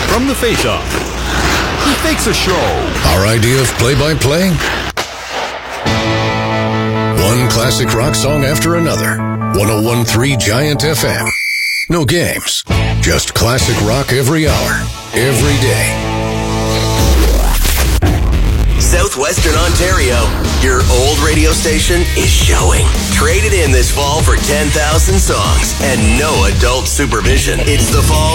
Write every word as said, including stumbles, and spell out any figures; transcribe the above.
From the face-off, he fakes a show. Our idea of play-by-play? One classic rock song after another. one oh one point three Giant F M. No games, just classic rock every hour, every day. Southwestern Ontario, your old radio station is showing. Trade it in this fall for ten thousand songs and no adult supervision. It's the fall